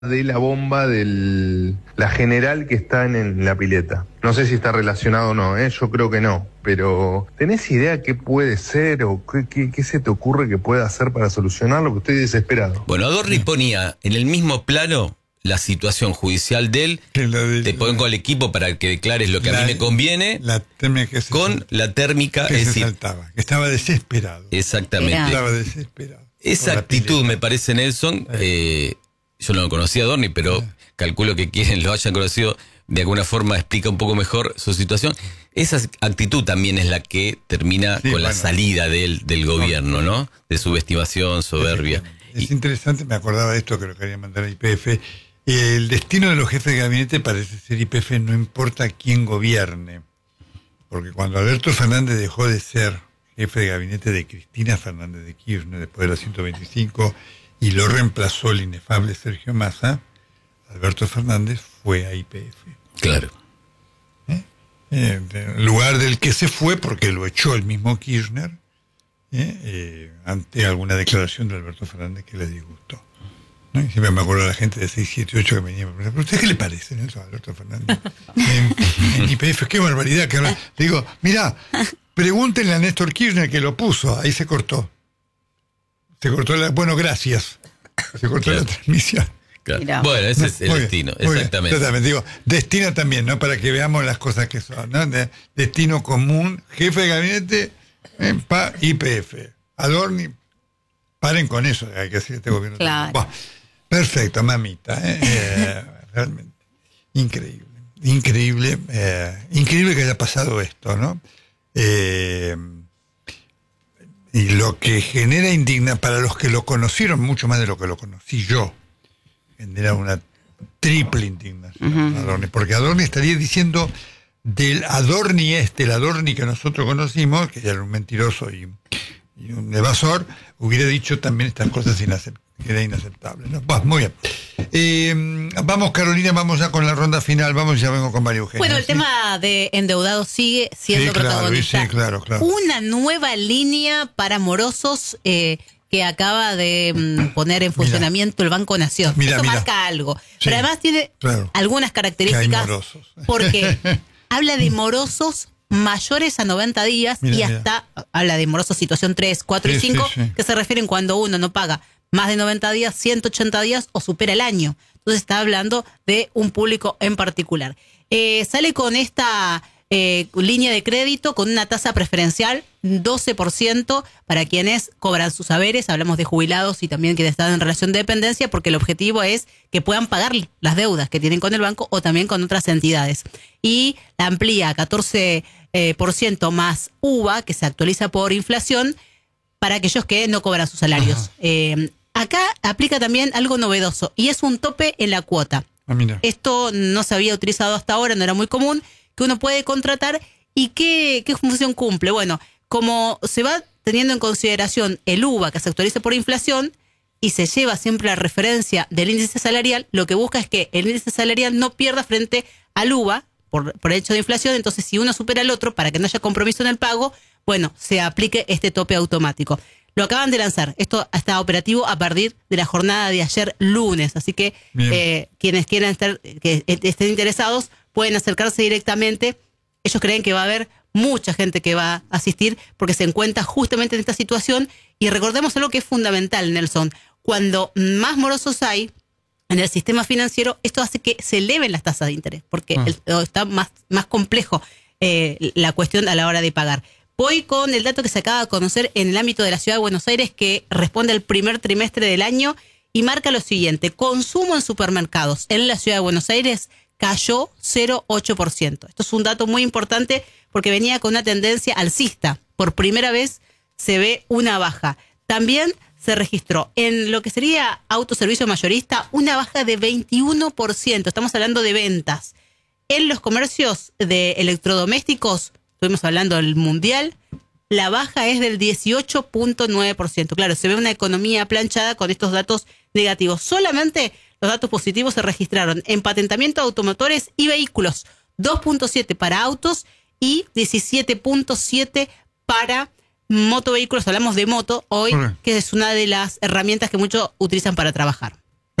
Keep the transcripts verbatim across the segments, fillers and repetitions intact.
de la bomba de la General que está en, en la pileta. No sé si está relacionado o no, ¿eh? Yo creo que no, pero ¿tenés idea qué puede ser o qué, qué, qué se te ocurre que pueda hacer para solucionarlo? Que estoy desesperado. Bueno, Adorni ponía en el mismo plano la situación judicial de él, de, te pongo al equipo para que declares lo que la, a mí me conviene, la térmica que se con saltaba, la térmica que es se decir, saltaba, que estaba desesperado. Exactamente. Estaba desesperado. Esa actitud, me parece, Nelson, eh, yo no lo conocía a Adorni, pero sí. calculo que quienes lo hayan conocido de alguna forma explica un poco mejor su situación. Esa actitud también es la que termina sí, con bueno, la salida del, del gobierno, ¿no? De subestimación, soberbia. Es y, interesante, me acordaba de esto que lo quería mandar a I P F. El destino de los jefes de gabinete parece ser I P F, no importa quién gobierne. Porque cuando Alberto Fernández dejó de ser jefe de gabinete de Cristina Fernández de Kirchner después de la ciento veinticinco y lo reemplazó el inefable Sergio Massa, Alberto Fernández fue a I P F. Claro. ¿Eh? Eh, en lugar del que se fue, porque lo echó el mismo Kirchner, ¿eh? Eh, ante alguna declaración de Alberto Fernández que le disgustó. ¿No? Y siempre me acuerdo de la gente de seis, siete, ocho que venía. ¿Pero usted qué le parece, Nelson, Alberto Fernández? En, en I P F, qué barbaridad. Que ahora, le digo, mirá, pregúntenle a Néstor Kirchner que lo puso. Ahí se cortó. Se cortó la... Bueno, gracias. Se cortó claro. la transmisión. Claro. Bueno, ese es el muy destino, bien, exactamente. Exactamente. Digo, destino también, ¿no? Para que veamos las cosas que son, ¿no? De, destino común, jefe de gabinete, eh, pa, I P F. Adorni, paren con eso, hay que decir este gobierno. Claro. Bueno, perfecto, mamita. ¿eh? Eh, realmente. Increíble. Increíble. Eh, increíble que haya pasado esto, ¿no? Eh, y lo que genera indignación para los que lo conocieron, mucho más de lo que lo conocí yo, genera una triple indignación. Uh-huh. Adorni, porque Adorni estaría diciendo del Adorni este, el Adorni que nosotros conocimos, que era un mentiroso y, y un evasor, hubiera dicho también estas cosas inacept- que era inaceptable, ¿no? Bueno, muy bien. Eh, vamos, Carolina, vamos ya con la ronda final. Vamos, ya vengo con María Eugenia. Bueno, el ¿sí? tema de endeudados sigue siendo sí, claro, protagonista. Sí, claro, claro. Una nueva línea para morosos eh, que acaba de mm, poner en funcionamiento mira, el Banco Nación. Mira, Eso mira. marca algo. Sí, pero además tiene claro, algunas características. Porque habla de morosos mayores a noventa días mira, y hasta mira. habla de morosos situación tres, cuatro sí, y cinco, sí, sí. que se refieren cuando uno no paga más de noventa días, ciento ochenta días o supera el año. Entonces está hablando de un público en particular. Eh, sale con esta eh, línea de crédito con una tasa preferencial, doce por ciento para quienes cobran sus haberes. Hablamos de jubilados y también quienes están en relación de dependencia, porque el objetivo es que puedan pagar las deudas que tienen con el banco o también con otras entidades. Y la amplía a catorce por ciento eh, más U V A, que se actualiza por inflación, para aquellos que no cobran sus salarios. Eh, acá aplica también algo novedoso, y es un tope en la cuota. Ah, mira. Esto no se había utilizado hasta ahora, no era muy común, que uno puede contratar. ¿Y qué, qué función cumple? Bueno, como se va teniendo en consideración el U V A que se actualiza por inflación y se lleva siempre la referencia del índice salarial, lo que busca es que el índice salarial no pierda frente al U V A por, por hecho de inflación. Entonces, si uno supera al otro, para que no haya compromiso en el pago, bueno, se aplique este tope automático. Lo acaban de lanzar. Esto está operativo a partir de la jornada de ayer lunes. Así que eh, quienes quieran estar, que estén interesados pueden acercarse directamente. Ellos creen que va a haber mucha gente que va a asistir porque se encuentra justamente en esta situación. Y recordemos algo que es fundamental, Nelson. Cuando más morosos hay en el sistema financiero, esto hace que se eleven las tasas de interés, porque ah. el, está más, más complejo eh, la cuestión a la hora de pagar. Voy con el dato que se acaba de conocer en el ámbito de la Ciudad de Buenos Aires, que responde al primer trimestre del año y marca lo siguiente: consumo en supermercados en la Ciudad de Buenos Aires cayó cero coma ocho por ciento. Esto es un dato muy importante porque venía con una tendencia alcista. Por primera vez se ve una baja. También se registró en lo que sería autoservicio mayorista una baja de veintiuno por ciento. Estamos hablando de ventas. En los comercios de electrodomésticos, estuvimos hablando del mundial, la baja es del dieciocho punto nueve por ciento. Claro, se ve una economía planchada con estos datos negativos. Solamente los datos positivos se registraron en patentamiento de automotores y vehículos, dos punto siete para autos y diecisiete punto siete para motovehículos. Hablamos de moto hoy, okay, que es una de las herramientas que muchos utilizan para trabajar.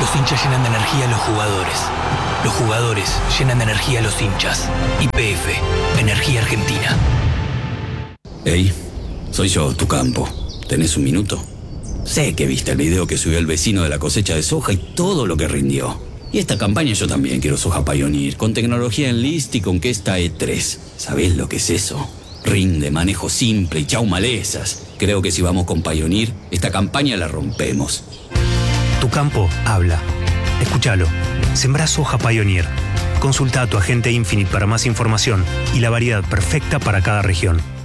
Los hinchas llenan de energía a los jugadores. Los jugadores llenan de energía a los hinchas. Y P F, Energía Argentina. Hey, soy yo, tu campo. ¿Tenés un minuto? Sé que viste el video que subió el vecino de la cosecha de soja y todo lo que rindió. Y esta campaña yo también quiero soja Pioneer, con tecnología Enlist y con que esta E tres. ¿Sabés lo que es eso? Rinde, manejo simple y chau malezas. Creo que si vamos con Pioneer, esta campaña la rompemos. Tu campo habla. Escúchalo. Sembrá soja Pioneer. Consulta a tu agente Infinite para más información y la variedad perfecta para cada región.